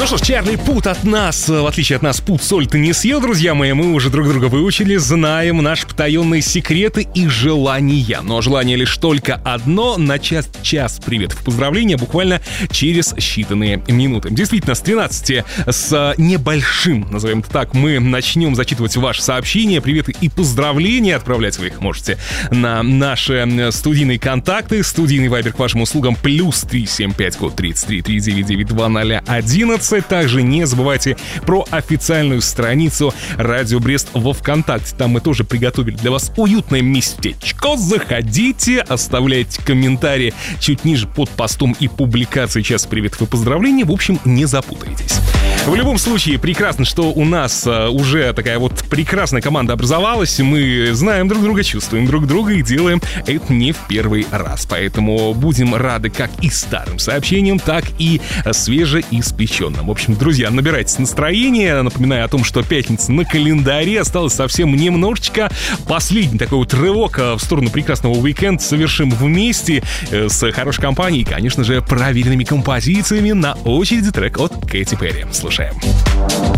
что ж, Чарли Пут от нас, в отличие от нас, Пут соль-то не съел, друзья мои. Мы уже друг друга выучили, знаем наши потаенные секреты и желания. Но желание лишь только одно — начать час приветов и поздравления буквально через считанные минуты. Действительно, с 13 с небольшим, назовем это так, мы начнем зачитывать ваши сообщения, приветы и поздравления. Отправлять вы их можете на наши студийные контакты. Студийный вайбер к вашим услугам +375 код 33 399 2011. Также не забывайте про официальную страницу Радио Брест во ВКонтакте. Там мы тоже приготовили для вас уютное местечко. Заходите, оставляйте комментарии чуть ниже под постом и публикацией часа приветов и поздравлений. В общем, не запутайтесь. В любом случае, прекрасно, что у нас уже такая вот прекрасная команда образовалась. Мы знаем друг друга, чувствуем друг друга и делаем это не в первый раз. Поэтому будем рады как и старым сообщениям, так и свежеиспеченным. В общем, друзья, набирайте настроение. Напоминаю о том, что пятница на календаре. Осталось совсем немножечко. Последний такой вот рывок в сторону прекрасного уикенда совершим вместе с хорошей компанией и, конечно же, проверенными композициями. На очереди трек от Кэти Перри. Слушаем.